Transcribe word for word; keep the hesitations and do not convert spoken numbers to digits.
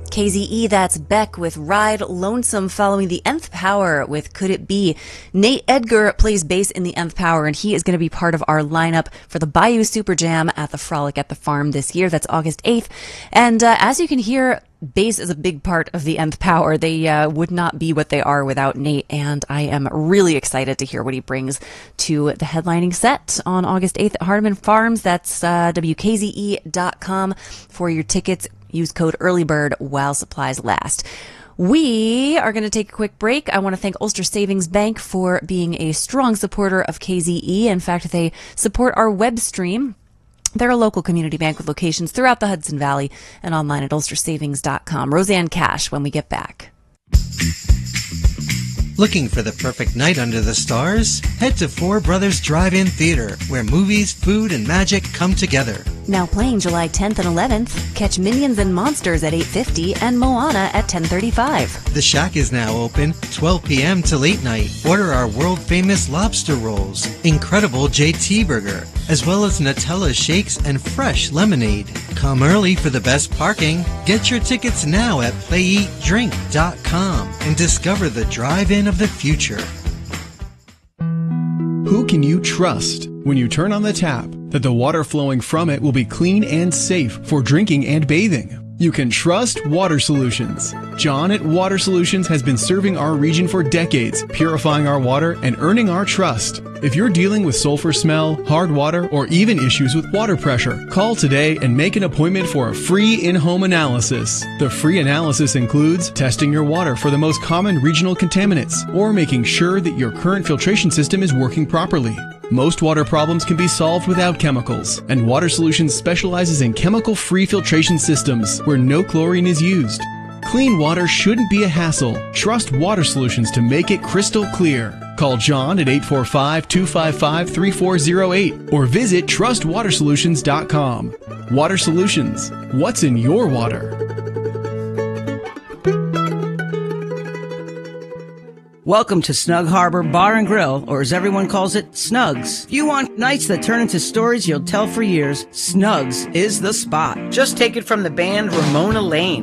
K Z E, that's Beck with Ride Lonesome, following the Nth Power with Could It Be. Nate Edgar plays bass in the Nth Power, and he is going to be part of our lineup for the Bayou Super Jam at the Frolic at the Farm this year. That's August eighth. And uh, as you can hear, bass is a big part of the Nth Power. They uh, would not be what they are without Nate, and I am really excited to hear what he brings to the headlining set on August eighth at Hardeman Farms. That's uh, W K Z E dot com for your tickets. Use code EARLYBIRD while supplies last. We are going to take a quick break. I want to thank Ulster Savings Bank for being a strong supporter of K Z E. In fact, they support our web stream. They're a local community bank with locations throughout the Hudson Valley and online at ulster savings dot com. Roseanne Cash when we get back. Looking for the perfect night under the stars? Head to Four Brothers Drive-In Theater, where movies, food, and magic come together. Now playing July tenth and eleventh, catch Minions and Monsters at eight fifty and Moana at ten thirty-five. The Shack is now open, twelve p.m. to late night. Order our world-famous lobster rolls, incredible J T Burger, as well as Nutella shakes and fresh lemonade. Come early for the best parking. Get your tickets now at play eat drink dot com and discover the drive-in of the future. Who can you trust when you turn on the tap that the water flowing from it will be clean and safe for drinking and bathing? You can trust Water Solutions. John at Water Solutions has been serving our region for decades, purifying our water and earning our trust. If you're dealing with sulfur smell, hard water, or even issues with water pressure, call today and make an appointment for a free in-home analysis. The free analysis includes testing your water for the most common regional contaminants or making sure that your current filtration system is working properly. Most water problems can be solved without chemicals, and Water Solutions specializes in chemical-free filtration systems where no chlorine is used. Clean water shouldn't be a hassle. Trust Water Solutions to make it crystal clear. Call John at eight four five, two five five, three four zero eight or visit trust water solutions dot com. Water Solutions. What's in your water? Welcome to Snug Harbor Bar and Grill, or as everyone calls it, Snugs. If you want nights that turn into stories you'll tell for years, Snugs is the spot. Just take it from the band Ramona Lane.